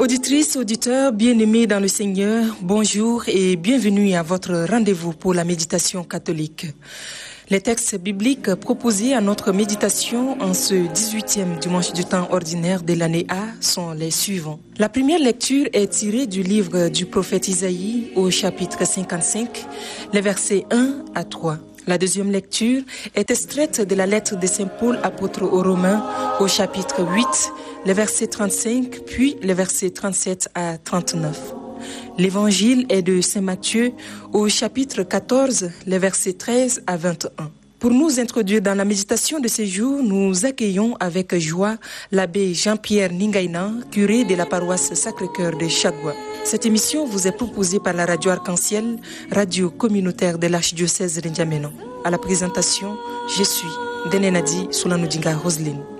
Auditrices, auditeurs, bien-aimés dans le Seigneur, bonjour et bienvenue à votre rendez-vous pour la méditation catholique. Les textes bibliques proposés à notre méditation en ce 18e dimanche du temps ordinaire de l'année A sont les suivants. La première lecture est tirée du livre du prophète Isaïe au chapitre 55, les versets 1 à 3. La deuxième lecture est extraite de la lettre de Saint Paul apôtre aux Romains au chapitre 8, les versets 35, puis les versets 37 à 39. L'évangile est de Saint Matthieu au chapitre 14, les versets 13 à 21. Pour nous introduire dans la méditation de ce jour, nous accueillons avec joie l'abbé Jean-Pierre Ningaina, curé de la paroisse Sacré-Cœur de Chagua. Cette émission vous est proposée par la radio Arc-en-Ciel, radio communautaire de l'archidiocèse de N'Djamena. À la présentation, je suis Denenadi Soulanodinga Roseline.